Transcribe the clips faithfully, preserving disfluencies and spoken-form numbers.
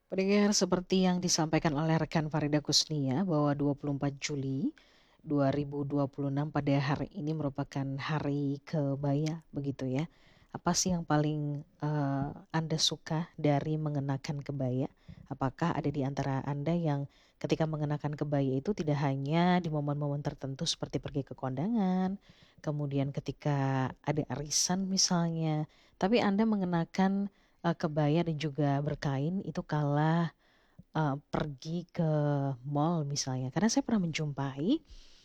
Pendengar, seperti yang disampaikan oleh rekan Farida Kusnia bahwa dua puluh empat Juli dua ribu dua puluh enam pada hari ini merupakan hari kebaya, begitu ya. Apa sih yang paling eh, Anda suka dari mengenakan kebaya? Apakah ada di antara Anda yang ketika mengenakan kebaya itu tidak hanya di momen-momen tertentu seperti pergi ke kondangan, kemudian ketika ada arisan misalnya, tapi Anda mengenakan eh, kebaya dan juga berkain itu kala eh, pergi ke mall misalnya. Karena saya pernah menjumpai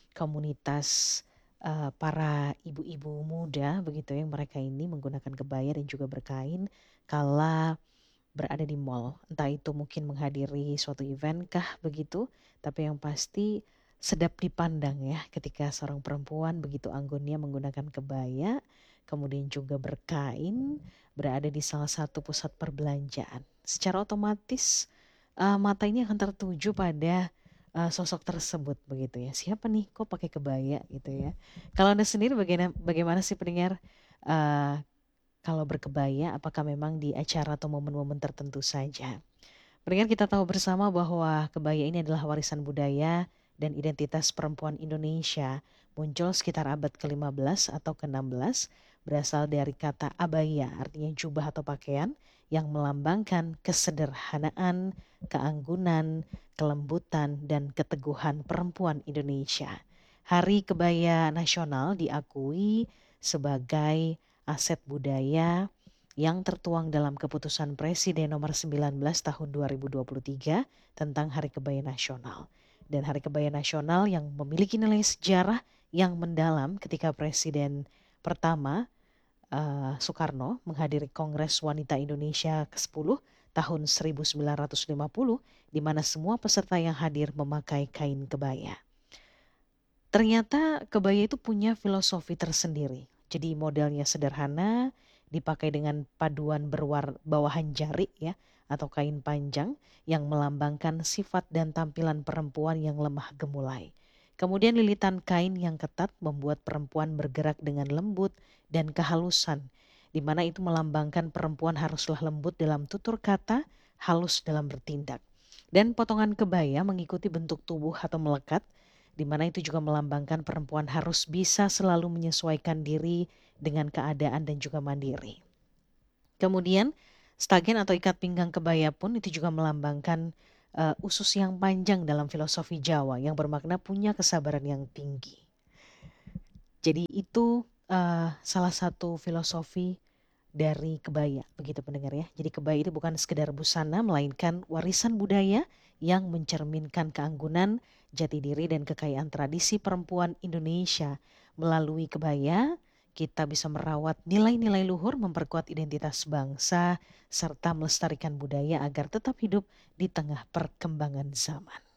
komunitas eh, para ibu-ibu muda begitu ya, mereka ini menggunakan kebaya dan juga berkain kala berada di mall. Entah itu mungkin menghadiri suatu event kah begitu, tapi yang pasti sedap dipandang ya ketika seorang perempuan begitu anggunnya menggunakan kebaya, kemudian juga berkain, berada di salah satu pusat perbelanjaan. Secara otomatis eh, mata ini akan tertuju pada eh, sosok tersebut begitu ya. Siapa nih kok pakai kebaya gitu ya. Kalau Anda sendiri bagaimana, bagaimana sih pendengar? Eh, Kalau berkebaya, apakah memang di acara atau momen-momen tertentu saja? Mendingan kita tahu bersama bahwa kebaya ini adalah warisan budaya dan identitas perempuan Indonesia. Muncul sekitar abad kelima belas atau keenam belas, berasal dari kata abaya, artinya jubah atau pakaian yang melambangkan kesederhanaan, keanggunan, kelembutan, dan keteguhan perempuan Indonesia. Hari Kebaya Nasional diakui sebagai aset budaya yang tertuang dalam keputusan Presiden nomor sembilan belas tahun dua ribu dua puluh tiga tentang Hari Kebaya Nasional. Dan Hari Kebaya Nasional yang memiliki nilai sejarah yang mendalam ketika Presiden pertama eh, Soekarno menghadiri Kongres Wanita Indonesia ke sepuluh tahun seribu sembilan ratus lima puluh, di mana semua peserta yang hadir memakai kain kebaya. Ternyata kebaya itu punya filosofi tersendiri. Jadi modelnya sederhana, dipakai dengan paduan berwar bawahan jari ya atau kain panjang yang melambangkan sifat dan tampilan perempuan yang lemah gemulai. Kemudian lilitan kain yang ketat membuat perempuan bergerak dengan lembut dan kehalusan, di mana itu melambangkan perempuan haruslah lembut dalam tutur kata, halus dalam bertindak. Dan potongan kebaya mengikuti bentuk tubuh atau melekat, di mana itu juga melambangkan perempuan harus bisa selalu menyesuaikan diri dengan keadaan dan juga mandiri. Kemudian stagen atau ikat pinggang kebaya pun itu juga melambangkan uh, usus yang panjang dalam filosofi Jawa yang bermakna punya kesabaran yang tinggi. Jadi itu uh, salah satu filosofi dari kebaya, begitu pendengar ya. Jadi kebaya itu bukan sekedar busana, melainkan warisan budaya yang mencerminkan keanggunan, jati diri dan kekayaan tradisi perempuan Indonesia. Melalui kebaya, kita bisa merawat nilai-nilai luhur, memperkuat identitas bangsa, serta melestarikan budaya agar tetap hidup di tengah perkembangan zaman.